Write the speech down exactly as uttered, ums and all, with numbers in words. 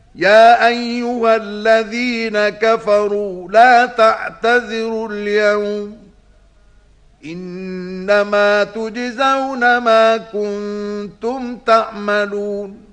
يا أيها الذين كفروا لا تعتذروا اليوم إنما تجزون ما كنتم تعملون